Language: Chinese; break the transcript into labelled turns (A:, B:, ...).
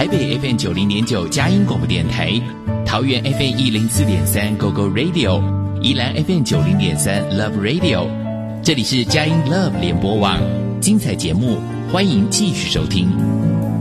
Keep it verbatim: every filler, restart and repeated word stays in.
A: 北 F M 九零点九佳音广播电台，桃园 F M 一零四点三 Go Go Radio， 宜兰 F M 九零点三 Love Radio。这里是佳音 Love 联播网，精彩节目，欢迎继续收听。